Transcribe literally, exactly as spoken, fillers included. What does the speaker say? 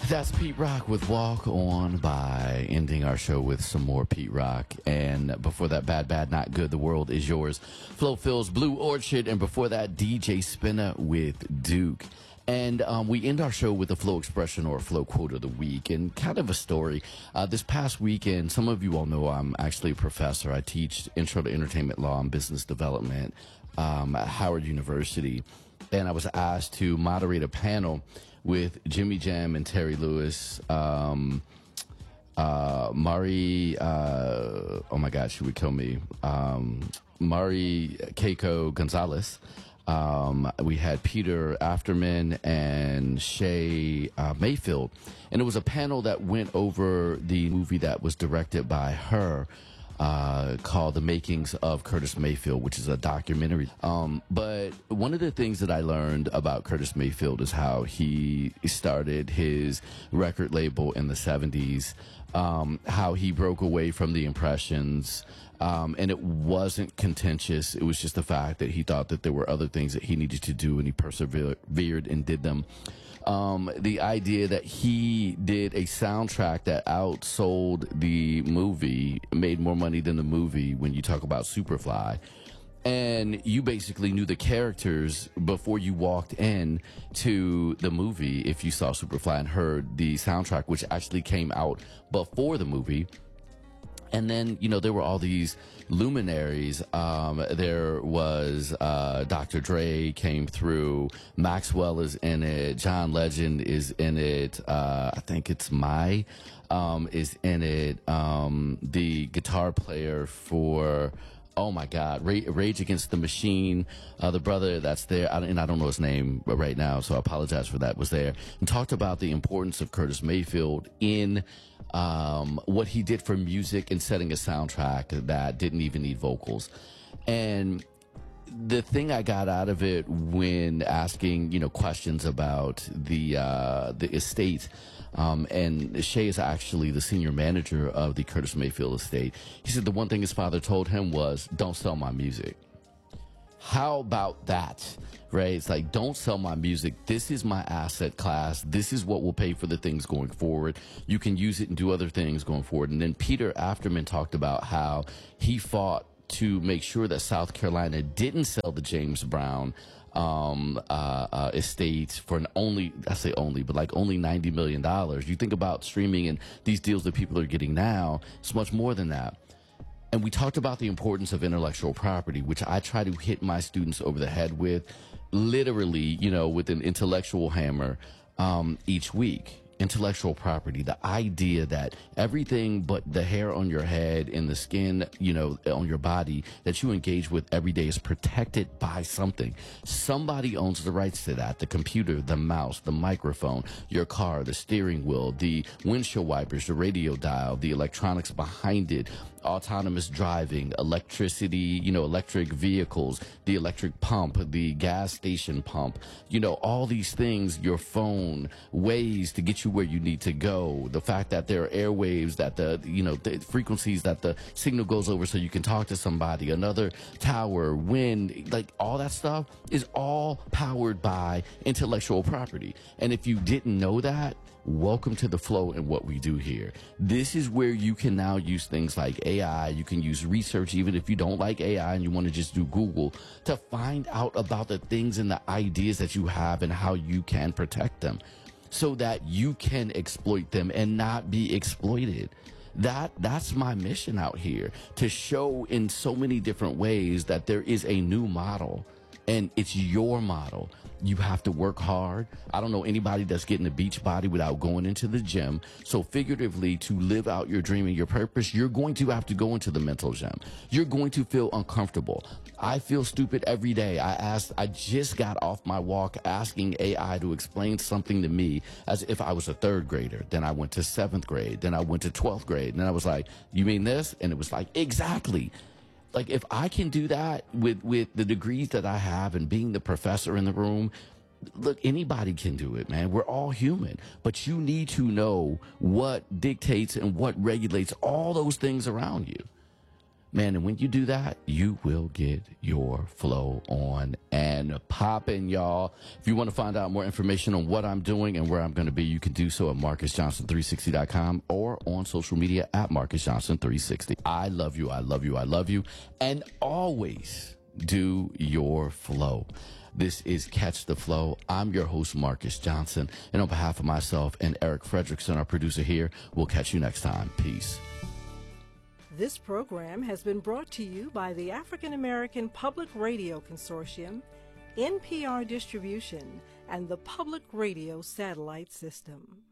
That's Pete Rock with Walk On By, ending our show with some more Pete Rock. And before that, Bad Bad Not Good, The World Is Yours. Flo Phil's Blue Orchid. And before that, D J Spinner with Duke. And um, we end our show with a Flow expression or a Flow quote of the week, and kind of a story. Uh, this past weekend, some of you all know I'm actually a professor. I teach Intro to Entertainment Law and Business Development um, at Howard University. And I was asked to moderate a panel with Jimmy Jam and Terry Lewis, um, uh, Mari, uh, oh my God, she would kill me, um, Mari Keiko Gonzalez. Um, we had Peter Afterman and Shay uh, Mayfield. And it was a panel that went over the movie that was directed by her, Uh, called The Makings of Curtis Mayfield, which is a documentary. Um, but one of the things that I learned about Curtis Mayfield is how he started his record label in the seventies, um, how he broke away from the Impressions, um, and it wasn't contentious. It was just the fact that he thought that there were other things that he needed to do, and he persevered and did them. Um, the idea that he did a soundtrack that outsold the movie, made more money than the movie when you talk about Superfly. And you basically knew the characters before you walked in to the movie if you saw Superfly and heard the soundtrack, which actually came out before the movie. And then, you know, there were all these luminaries. Um, there was uh, Doctor Dre came through. Maxwell is in it. John Legend is in it. Uh, I think it's Mai um, is in it. Um, the guitar player for... Oh my God, Rage Against the Machine, uh, the brother that's there, and I don't know his name right now, so I apologize for that, was there, and talked about the importance of Curtis Mayfield in um, what he did for music and setting a soundtrack that didn't even need vocals. And the thing I got out of it when asking, you know, questions about the uh, the estate, um, and Shay is actually the senior manager of the Curtis Mayfield estate. He said the one thing his father told him was, "Don't sell my music." How about that, right? It's like, don't sell my music. This is my asset class. This is what will pay for the things going forward. You can use it and do other things going forward. And then Peter Afterman talked about how he fought to make sure that South Carolina didn't sell the James Brown um, uh, uh, estate for an only, I say only, but like only ninety million dollars. You think about streaming and these deals that people are getting now, it's much more than that. And we talked about the importance of intellectual property, which I try to hit my students over the head with, literally, you know, with an intellectual hammer um, each week. Intellectual property, the idea that everything but the hair on your head and the skin, you know, on your body that you engage with every day is protected by something. Somebody owns the rights to that. The computer, the mouse, the microphone, your car, the steering wheel, the windshield wipers, the radio dial, the electronics behind it, autonomous driving, electricity, you know, electric vehicles, the electric pump, the gas station pump, you know, all these things, your phone, ways to get you where you need to go, the fact that there are airwaves, that the, you know, the frequencies that the signal goes over so you can talk to somebody, another tower, wind, like all that stuff is all powered by intellectual property. And if you didn't know that, welcome to the flow and what we do here. This is where you can now use things like A I. You can use research, even if you don't like A I and you want to just do Google, to find out about the things and the ideas that you have and how you can protect them so that you can exploit them and not be exploited. That that's my mission out here, to show in so many different ways that there is a new model. And it's your model. You have to work hard. I don't know anybody that's getting a beach body without going into the gym. So figuratively, to live out your dream and your purpose, you're going to have to go into the mental gym. You're going to feel uncomfortable. I feel stupid every day. I asked, I just got off my walk asking A I to explain something to me as if I was a third grader. Then I went to seventh grade. Then I went to twelfth grade. And then I was like, you mean this? And it was like, exactly. Like, if I can do that with, with the degrees that I have and being the professor in the room, look, anybody can do it, man. We're all human. But you need to know what dictates and what regulates all those things around you. Man, and when you do that, you will get your flow on and popping, y'all. If you want to find out more information on what I'm doing and where I'm going to be, you can do so at Marcus Johnson three sixty dot com or on social media at Marcus Johnson three sixty. I love you, I love you, I love you, and always do your flow. This is Catch the Flow. I'm your host, Marcus Johnson, and on behalf of myself and Eric Fredrickson, our producer here, we'll catch you next time. Peace. This program has been brought to you by the African American Public Radio Consortium, N P R Distribution, and the Public Radio Satellite System.